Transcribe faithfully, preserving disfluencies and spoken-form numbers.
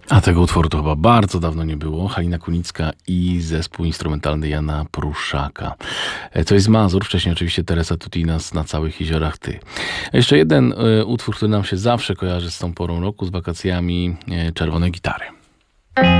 A tego utworu to chyba bardzo dawno nie było. Halina Kunicka i zespół instrumentalny Jana Pruszaka. E, To jest Mazur, wcześniej oczywiście Teresa Tutinas na całych jeziorach Ty. Jeszcze jeden e, utwór, który nam się zawsze kojarzy z tą porą roku, z wakacjami, e, Czerwone gitary.